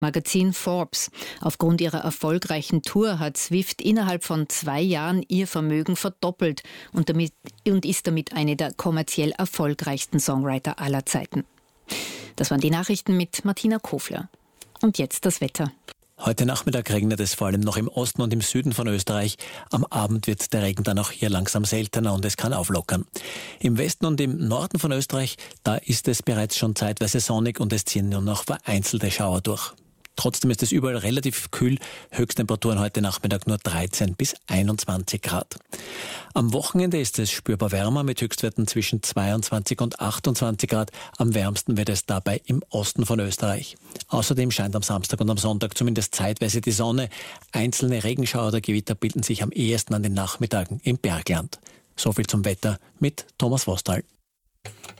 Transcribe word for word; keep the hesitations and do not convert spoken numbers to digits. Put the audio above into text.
Magazin Forbes. Aufgrund ihrer erfolgreichen Tour hat Swift innerhalb von zwei Jahren ihr Vermögen verdoppelt und, damit, und ist damit eine der kommerziell erfolgreichsten Songwriter aller Zeiten. Das waren die Nachrichten mit Martina Kofler. Und jetzt das Wetter. Heute Nachmittag regnet es vor allem noch im Osten und im Süden von Österreich. Am Abend wird der Regen dann auch hier langsam seltener und es kann auflockern. Im Westen und im Norden von Österreich, da ist es bereits schon zeitweise sonnig und es ziehen nur noch vereinzelte Schauer durch. Trotzdem ist es überall relativ kühl. Höchsttemperaturen heute Nachmittag nur dreizehn bis einundzwanzig Grad. Am Wochenende ist es spürbar wärmer mit Höchstwerten zwischen zweiundzwanzig und achtundzwanzig Grad. Am wärmsten wird es dabei im Osten von Österreich. Außerdem scheint am Samstag und am Sonntag zumindest zeitweise die Sonne. Einzelne Regenschauer oder Gewitter bilden sich am ehesten an den Nachmittagen im Bergland. So viel zum Wetter mit Thomas Vostal.